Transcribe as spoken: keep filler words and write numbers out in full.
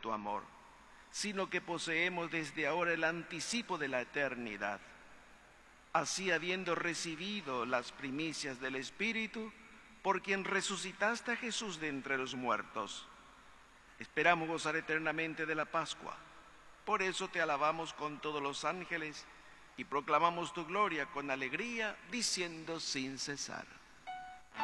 tu amor, sino que poseemos desde ahora el anticipo de la eternidad. Así, habiendo recibido las primicias del Espíritu, por quien resucitaste a Jesús de entre los muertos, esperamos gozar eternamente de la Pascua. Por eso te alabamos con todos los ángeles y proclamamos tu gloria con alegría, diciendo sin cesar: